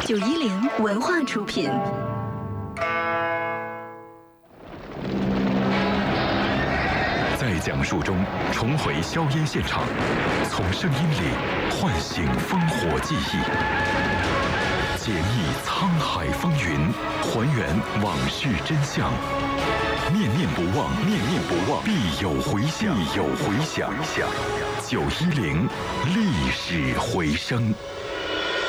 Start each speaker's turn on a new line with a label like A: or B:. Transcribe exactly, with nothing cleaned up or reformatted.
A: 九一零文化出品。
B: 在讲述中重回硝烟现场，从声音里唤醒烽火记忆，解密沧海风云，还原往事真相。念念不忘，念念不忘，必有回响，必有回响。九一零历史回声。